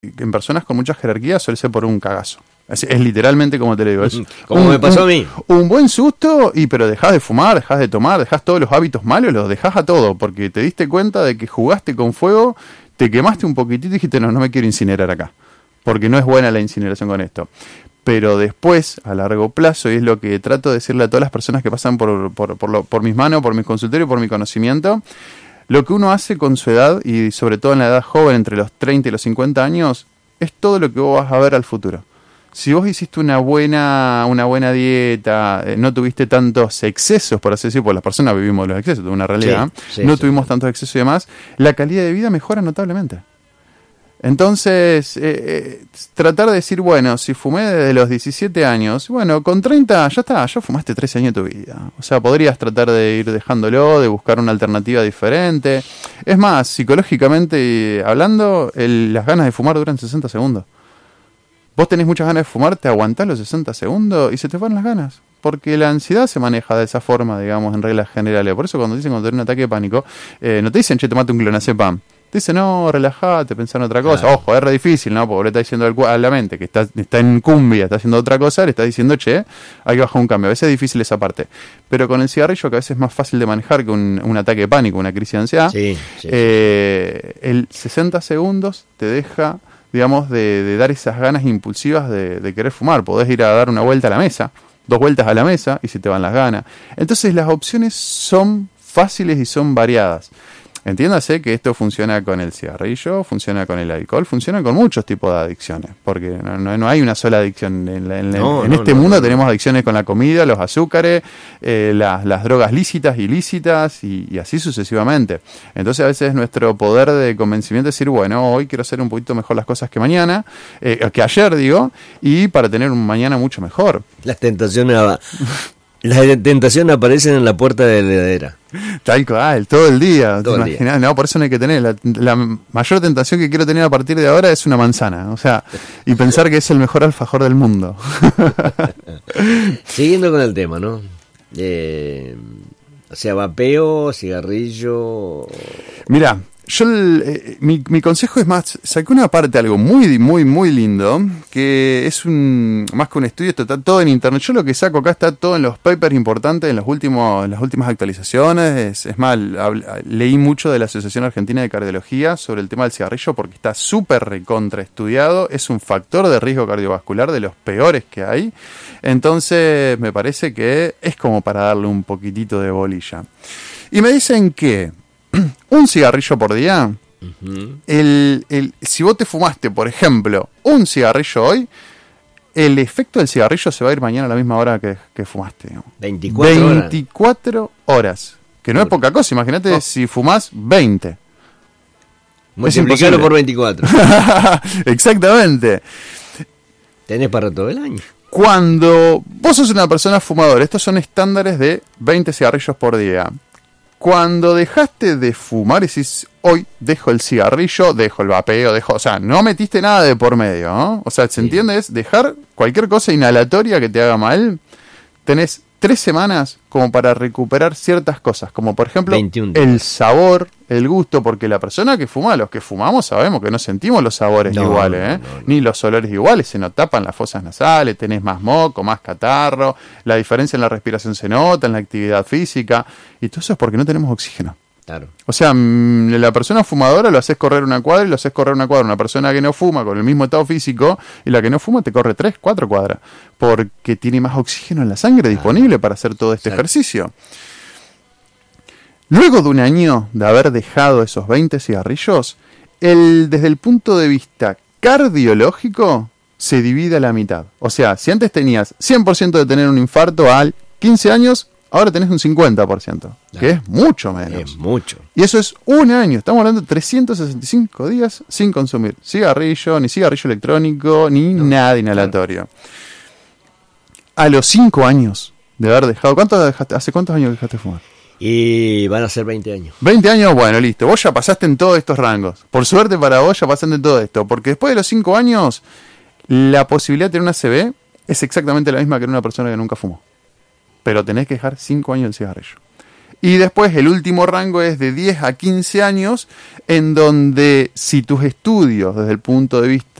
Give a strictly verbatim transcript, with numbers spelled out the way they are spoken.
en personas con mucha jerarquía suele ser por un cagazo. Es, es literalmente como te lo digo. Es como un, me pasó un, a mí. Un buen susto, y pero dejás de fumar, dejás de tomar, dejás todos los hábitos malos, los dejás a todo, porque te diste cuenta de que jugaste con fuego, te quemaste un poquitito y dijiste, no, no me quiero incinerar acá, porque no es buena la incineración con esto. Pero después, a largo plazo, y es lo que trato de decirle a todas las personas que pasan por, por, por, lo, por mis manos, por mis consultorios, por mi conocimiento, lo que uno hace con su edad, y sobre todo en la edad joven, entre los treinta y los cincuenta años, es todo lo que vos vas a ver al futuro. Si vos hiciste una buena una buena dieta, eh, no tuviste tantos excesos, por así decir, porque las personas vivimos los excesos, de una realidad, sí, sí, no sí, tuvimos sí. tantos excesos y demás, la calidad de vida mejora notablemente. Entonces, eh, eh, tratar de decir, bueno, si fumé desde los diecisiete años, bueno, con treinta ya está, ya fumaste trece años de tu vida. O sea, podrías tratar de ir dejándolo, de buscar una alternativa diferente. Es más, psicológicamente hablando, el, las ganas de fumar duran sesenta segundos. Vos tenés muchas ganas de fumar, te aguantás los sesenta segundos y se te van las ganas. Porque la ansiedad se maneja de esa forma, digamos, en reglas generales. Por eso cuando dicen cuando tenés un ataque de pánico, eh, no te dicen, che, tomate un clonazepam. Te dicen, no, relajate, pensá en otra cosa. Claro. Ojo, es re difícil, ¿no? Porque le está diciendo al, a la mente que está, está en cumbia, está haciendo otra cosa, le está diciendo, che, hay que bajar un cambio. A veces es difícil esa parte. Pero con el cigarrillo, que a veces es más fácil de manejar que un, un ataque de pánico, una crisis de ansiedad, sí, sí, eh, el sesenta segundos te deja, digamos, de, de dar esas ganas impulsivas de, de querer fumar. Podés ir a dar una vuelta a la mesa, dos vueltas a la mesa y se te van las ganas. Entonces las opciones son fáciles y son variadas. Entiéndase que esto funciona con el cigarrillo, funciona con el alcohol, funciona con muchos tipos de adicciones, porque no, no, no hay una sola adicción. En, la, en, no, en no, este no, mundo no, tenemos no. adicciones con la comida, los azúcares, eh, las, las drogas lícitas, ilícitas y, y así sucesivamente. Entonces a veces nuestro poder de convencimiento es decir, bueno, hoy quiero hacer un poquito mejor las cosas que mañana, eh, que ayer digo, y para tener un mañana mucho mejor. Las tentaciones... Las tentaciones aparecen en la puerta de la heladera. Tal cual, todo el día. Todo ¿Te el imaginas? día. No, por eso no hay que tener. La, la mayor tentación que quiero tener a partir de ahora es una manzana. O sea, y pensar que es el mejor alfajor del mundo. Siguiendo con el tema, ¿no? Eh, o sea, vapeo, cigarrillo. Mira, yo eh, mi, mi consejo es más, saqué una parte, algo muy, muy, muy lindo, que es un más que un estudio, esto está todo en internet. Yo lo que saco acá está todo en los papers importantes, en los últimos, en las últimas actualizaciones. Es, es más, hab, leí mucho de la Asociación Argentina de Cardiología sobre el tema del cigarrillo porque está súper recontra estudiado. Es un factor de riesgo cardiovascular de los peores que hay. Entonces, me parece que es como para darle un poquitito de bolilla. Y me dicen que un cigarrillo por día, uh-huh. el, el, si vos te fumaste, por ejemplo, un cigarrillo hoy, el efecto del cigarrillo se va a ir mañana a la misma hora que, que fumaste. Digamos. veinticuatro horas. veinticuatro horas. Que no es poca cosa, imagínate oh. si fumás veinte. Multiplicarlo por veinticuatro. Exactamente. Tenés para todo el año. Cuando vos sos una persona fumadora, estos son estándares de veinte cigarrillos por día. Cuando dejaste de fumar, decís, hoy dejo el cigarrillo, dejo el vapeo, dejo... O sea, no metiste nada de por medio, ¿no? O sea, ¿se sí. entiende? Es dejar cualquier cosa inhalatoria que te haga mal. Tenés tres semanas como para recuperar ciertas cosas, como por ejemplo el sabor, el gusto, porque la persona que fuma, los que fumamos sabemos que no sentimos los sabores no, iguales, ¿eh? No, no, no. Ni los olores iguales, se nos tapan las fosas nasales, tenés más moco, más catarro, la diferencia en la respiración se nota, en la actividad física, y todo eso es porque no tenemos oxígeno. Claro. O sea, la persona fumadora lo haces correr una cuadra y lo haces correr una cuadra. Una persona que no fuma con el mismo estado físico y la que no fuma te corre tres, cuatro cuadras. Porque tiene más oxígeno en la sangre disponible para hacer todo este Exacto. ejercicio. Luego de un año de haber dejado esos veinte cigarrillos, el, desde el punto de vista cardiológico se divide a la mitad. O sea, si antes tenías cien por ciento de tener un infarto al quince años, ahora tenés un cincuenta por ciento, claro. que es mucho menos. Es mucho. Y eso es un año. Estamos hablando de trescientos sesenta y cinco días sin consumir cigarrillo, ni cigarrillo electrónico, ni no, nada inhalatorio. Claro. A los cinco años de haber dejado... ¿Cuánto dejaste? ¿Hace cuántos años dejaste de fumar? Y van a ser veinte años. veinte años, bueno, listo. Vos ya pasaste en todos estos rangos. Por suerte para vos ya pasaste en todo esto. Porque después de los cinco años, la posibilidad de tener una A C V es exactamente la misma que en una persona que nunca fumó. Pero tenés que dejar cinco años el cigarrillo. Y después el último rango es de diez a quince años, en donde si tus estudios desde el punto de vista